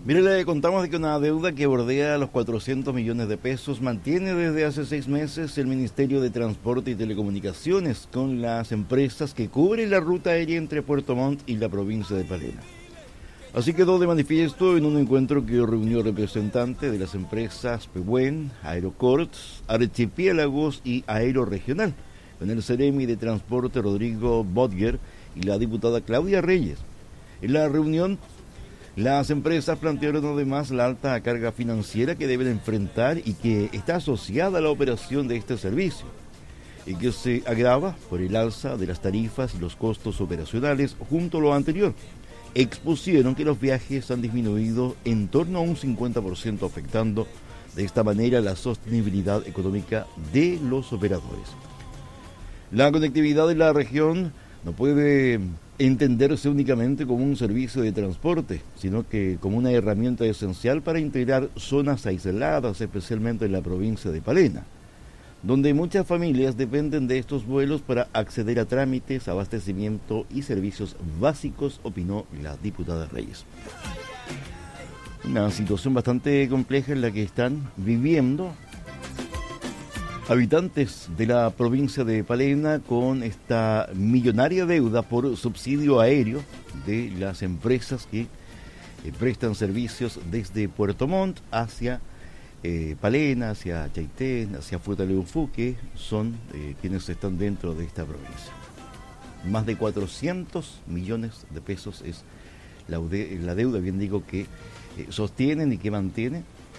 Mire, le contamos de que una deuda que bordea los 400 millones de pesos mantiene desde hace 6 meses el Ministerio de Transporte y Telecomunicaciones con las empresas que cubren la ruta aérea entre Puerto Montt y la provincia de Palena. Así quedó de manifiesto en un encuentro que reunió representantes de las empresas Pehuen, Aerocorps, Archipiélagos y Aeroregional, con el Ceremi de Transporte Rodrigo Bodger y la diputada Claudia Reyes. En la reunión, las empresas plantearon además la alta carga financiera que deben enfrentar y que está asociada a la operación de este servicio, y que se agrava por el alza de las tarifas y los costos operacionales junto a lo anterior. Expusieron que los viajes han disminuido en torno a un 50%, afectando de esta manera la sostenibilidad económica de los operadores. La conectividad de la región no puede entenderse únicamente como un servicio de transporte, sino que como una herramienta esencial para integrar zonas aisladas, especialmente en la provincia de Palena, donde muchas familias dependen de estos vuelos para acceder a trámites, abastecimiento y servicios básicos, opinó la diputada Reyes. Una situación bastante compleja en la que están viviendo habitantes de la provincia de Palena con esta millonaria deuda por subsidio aéreo de las empresas que prestan servicios desde Puerto Montt hacia Palena, hacia Chaitén, hacia Fuerteventura, que son quienes están dentro de esta provincia. Más de 400 millones de pesos es la deuda, bien digo, que sostienen y que mantienen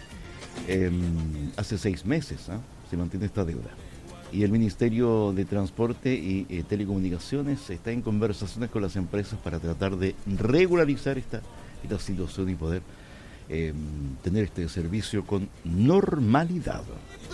hace 6 meses, ¿eh? Se mantiene esta deuda. Y el Ministerio de Transporte y Telecomunicaciones está en conversaciones con las empresas para tratar de regularizar esta situación y poder tener este servicio con normalidad.